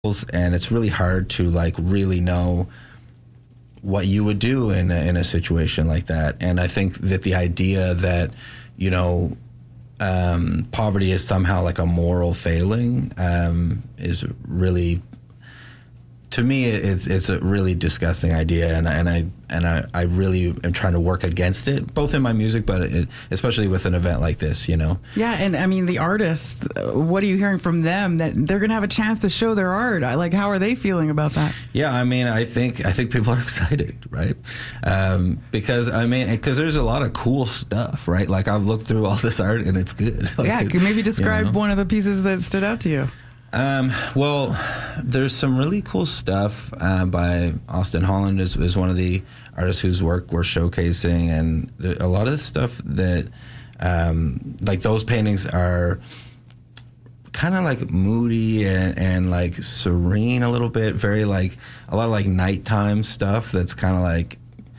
and it's really hard to like really know what you would do in a situation like that. And I think that the idea that, you know, poverty is somehow like a moral failing is really, to me, it's a really disgusting idea, and I really am trying to work against it, both in my music, but especially with an event like this, you know. Yeah, and I mean the artists. What are you hearing from them that they're going to have a chance to show their art? Like, how are they feeling about that? Yeah, I mean, I think people are excited, right? Because there's a lot of cool stuff, right? Like I've looked through all this art and it's good. Like, yeah, can you maybe describe one of the pieces that stood out to you? Well, there's some really cool stuff by Austin Holland is one of the artists whose work we're showcasing, and a lot of the stuff that like those paintings are kind of like moody and like serene a little bit, very like a lot of like nighttime stuff that's kind of like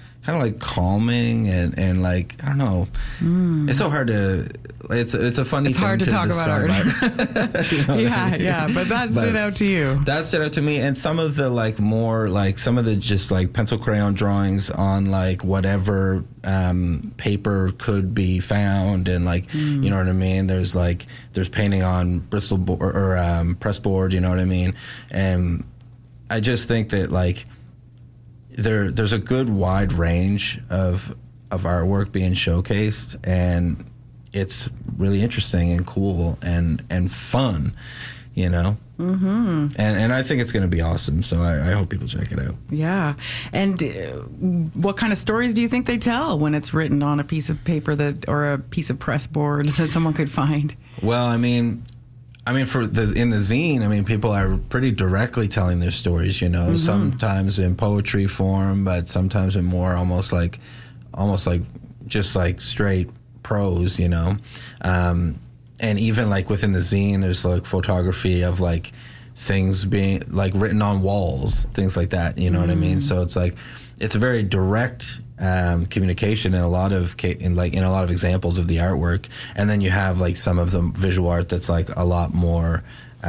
calming and like, I don't know. It's so hard to. It's a funny. It's hard to talk about art. You know, yeah, but that stood out to you. That stood out to me, and some of the like more like some of the just like pencil crayon drawings on like whatever paper could be found, and like you know what I mean. There's painting on Bristol or press board. You know what I mean, and I just think that like there's a good wide range of artwork being showcased, and it's really interesting and cool and fun, you know. And I think it's going to be awesome, so I hope people check it out. Yeah. And what kind of stories do you think they tell when it's written on a piece of paper or a piece of press board that someone could find? Well, I mean in the zine, I mean, people are pretty directly telling their stories, you know, sometimes in poetry form, but sometimes in more almost like just like straight prose, you know. And even like within the zine, there's like photography of like things being like written on walls, things like that, you know what I mean? So it's like, it's a very direct communication in a lot of examples of the artwork, and then you have like some of the visual art that's like a lot more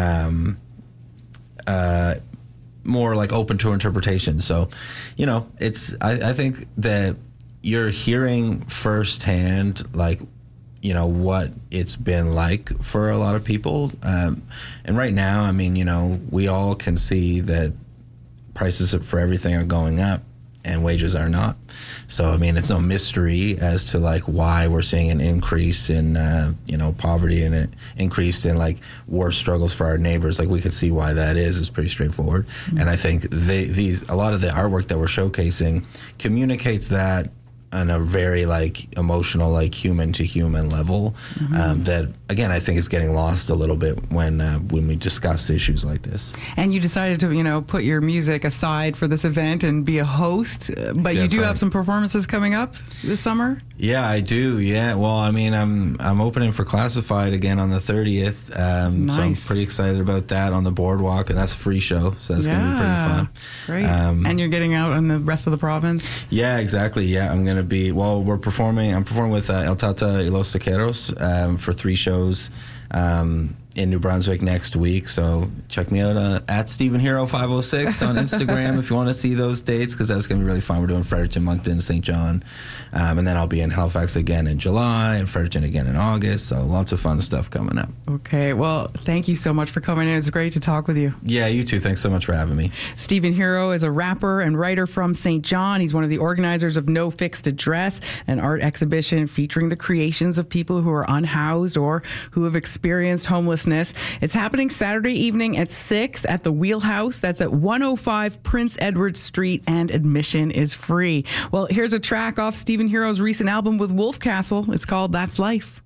more like open to interpretation. So, you know, I think that you're hearing firsthand like, you know, what it's been like for a lot of people, and right now, I mean, you know, we all can see that prices for everything are going up and wages are not. So, I mean, it's no mystery as to like why we're seeing an increase in, you know, poverty and an increase in like war struggles for our neighbors. Like we could see why that is. It's pretty straightforward. And I think a lot of the artwork that we're showcasing communicates that on a very like emotional, like human to human level, that again I think is getting lost a little bit when we discuss issues like this. And you decided to, you know, put your music aside for this event and be a host, but you do have some performances coming up this summer. Yeah, I do. Yeah, well, I mean, I'm opening for Classified again on the 30th, nice. So I'm pretty excited about that on the Boardwalk, and that's a free show, so that's going to be pretty fun. Great. And you're getting out in the rest of the province. Yeah, exactly. Yeah, I'm performing with El Tata y Los Taqueros for 3 shows in New Brunswick next week. So check me out at Stephen Hero 506 on Instagram if you want to see those dates, because that's going to be really fun. We're doing Fredericton, Moncton, St. John, and then I'll be in Halifax again in July and Fredericton again in August. So lots of fun stuff coming up. Okay, well, thank you so much for coming in. It's great to talk with you. Yeah, you too. Thanks so much for having me. Stephen Hero is a rapper and writer from St. John. He's one of the organizers of No Fixed Address, an art exhibition featuring the creations of people who are unhoused or who have experienced homelessness. It's happening Saturday evening at 6 at the Wheelhouse. That's at 105 Prince Edward Street, and admission is free. Well, here's a track off Stephen Hero's recent album with Wolfcastle. It's called That's Life.